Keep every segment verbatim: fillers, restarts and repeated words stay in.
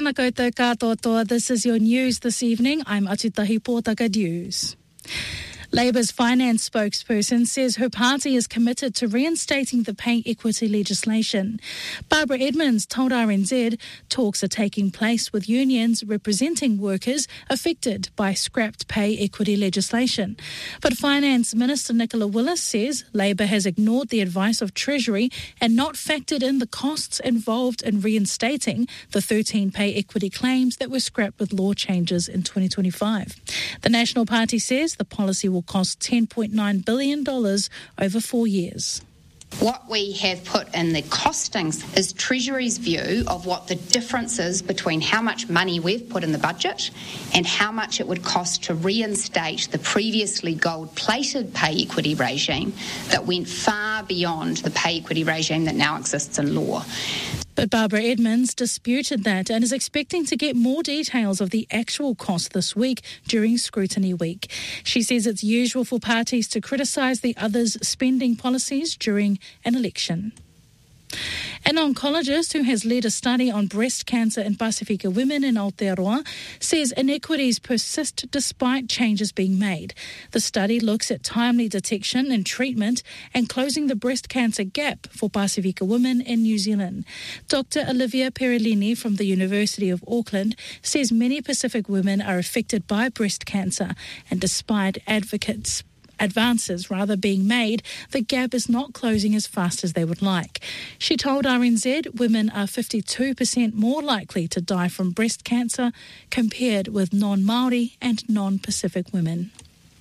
Tēnā koutou katoa. This is your news this evening. I'm Atutahi Pōtaka News. Labour's finance spokesperson says her party is committed to reinstating the pay equity legislation. Barbara Edmonds told R N Z talks are taking place with unions representing workers affected by scrapped pay equity legislation. But Finance Minister Nicola Willis says Labour has ignored the advice of Treasury and not factored in the costs involved in reinstating the thirteen pay equity claims that were scrapped with law changes in twenty twenty-five. The National Party says the policy will cost ten point nine billion dollars over four years. What we have put in the costings is Treasury's view of what the difference is between how much money we've put in the budget and how much it would cost to reinstate the previously gold-plated pay equity regime that went far beyond the pay equity regime that now exists in law. But Barbara Edmonds disputed that and is expecting to get more details of the actual cost this week during Scrutiny Week. She says it's usual for parties to criticise the other's spending policies during an election. An oncologist who has led a study on breast cancer in Pasifika women in Aotearoa says inequities persist despite changes being made. The study looks at timely detection and treatment and closing the breast cancer gap for Pasifika women in New Zealand. Doctor Olivia Perellini from the University of Auckland says many Pacific women are affected by breast cancer, and despite advocates advances rather being made, the gap is not closing as fast as they would like. She told R N Z women are fifty-two percent more likely to die from breast cancer compared with non-Māori and non-Pacific women.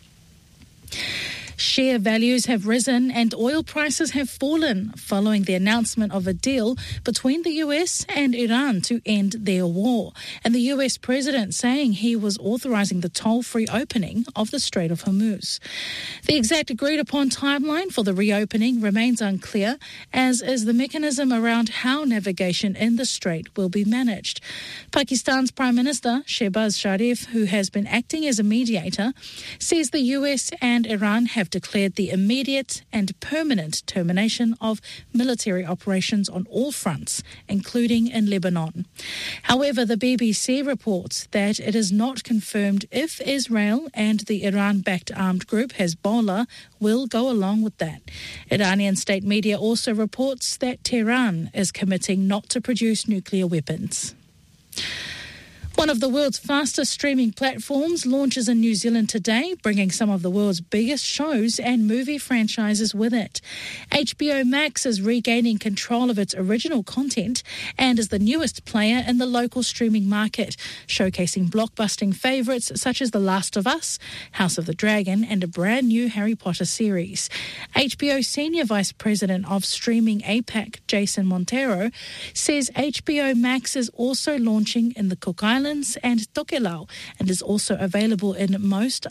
Share values have risen and oil prices have fallen following the announcement of a deal between the U S and Iran to end their war, and the U S president saying he was authorising the toll-free opening of the Strait of Hormuz. The exact agreed-upon timeline for the reopening remains unclear, as is the mechanism around how navigation in the strait will be managed. Pakistan's Prime Minister Shehbaz Sharif, who has been acting as a mediator, says the U S and Iran have declared the immediate and permanent termination of military operations on all fronts, including in Lebanon. However, the B B C reports that it is not confirmed if Israel and the Iran-backed armed group Hezbollah will go along with that. Iranian state media also reports that Tehran is committing not to produce nuclear weapons. One of the world's fastest streaming platforms launches in New Zealand today, bringing some of the world's biggest shows and movie franchises with it. H B O Max is regaining control of its original content and is the newest player in the local streaming market, showcasing blockbusting favourites such as The Last of Us, House of the Dragon, and a brand new Harry Potter series. H B O Senior Vice President of Streaming A PAC, Jason Montero, says H B O Max is also launching in the Cook Islands and Tokelau, and is also available in most